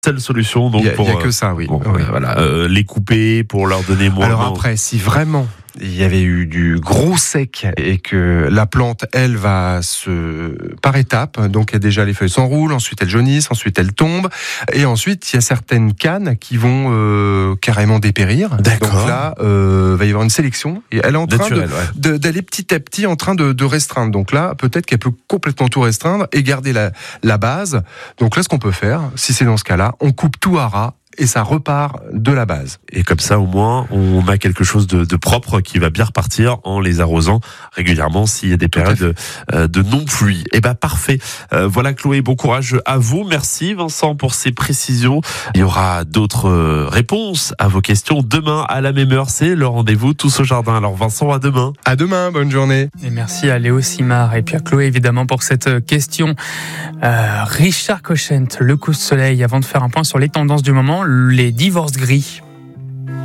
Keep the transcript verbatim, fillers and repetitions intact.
Seule solution donc Il n'y a, pour il y a que ça, oui. bon, oui. euh, voilà, euh, les couper pour leur donner moins. Alors moins. après, si vraiment il y avait eu du gros sec et que la plante, elle, va se par étapes, donc déjà les feuilles s'enroulent, ensuite elles jaunissent, ensuite elles tombent, et ensuite il y a certaines cannes qui vont euh, carrément dépérir. D'accord. Donc là, euh, va y avoir une sélection et elle est en train Naturel, de, ouais. de, d'aller petit à petit en train de, de restreindre. Donc là, peut-être qu'elle peut complètement tout restreindre et garder la, la base. Donc là, ce qu'on peut faire, si c'est dans ce cas-là, on coupe tout à ras. Et ça repart de la base. Et comme ça, au moins, on a quelque chose de, de propre qui va bien repartir en les arrosant régulièrement s'il y a des périodes de, euh, de non-pluie. Eh ben, parfait. Euh, voilà, Chloé, bon courage à vous. Merci, Vincent, pour ces précisions. Il y aura d'autres euh, réponses à vos questions demain à la même heure. C'est le rendez-vous Tous au Jardin. Alors, Vincent, à demain. À demain, bonne journée. Et merci à Léo Simard et puis à Chloé, évidemment, pour cette question. Euh, Richard Cochent, le coup de soleil, avant de faire un point sur les tendances du moment, les divorces gris.